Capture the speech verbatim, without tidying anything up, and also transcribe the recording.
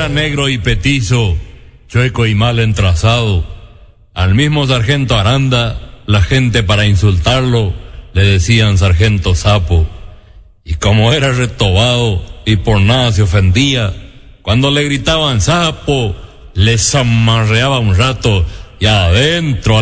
era negro y petizo, chueco y mal entrazado, al mismo sargento Aranda, la gente para insultarlo, le decían sargento sapo. Y como era retobado y por nada se ofendía, cuando le gritaban sapo, le zamarreaba un rato y adentro